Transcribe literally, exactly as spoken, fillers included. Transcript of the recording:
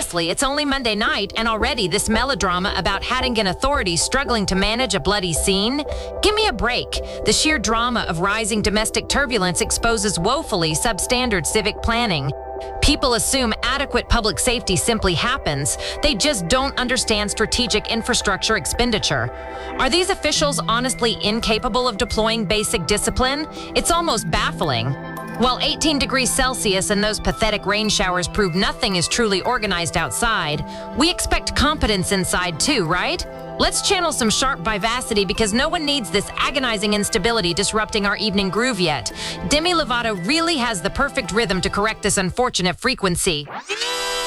Seriously, it's only Monday night, and already this melodrama about Hattingen authorities struggling to manage a bloody scene? Give me a break. The sheer drama of rising domestic turbulence exposes woefully substandard civic planning. People assume adequate public safety simply happens. They just don't understand strategic infrastructure expenditure. Are these officials honestly incapable of deploying basic discipline? It's almost baffling. While eighteen degrees Celsius and those pathetic rain showers prove nothing is truly organized outside, we expect competence inside too, right? Let's channel some sharp vivacity because no one needs this agonizing instability disrupting our evening groove yet. Demi Lovato really has the perfect rhythm to correct this unfortunate frequency.